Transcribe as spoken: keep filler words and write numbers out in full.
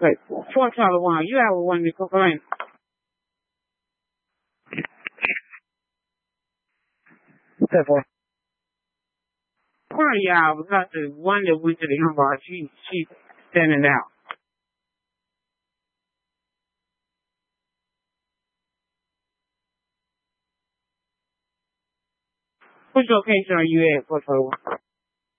Okay. Four Tyler one. You have one to complain. Step four. One of y'all was not the one that went to the Humboldt. She she's standing out. Which location are you at, four Tyler one?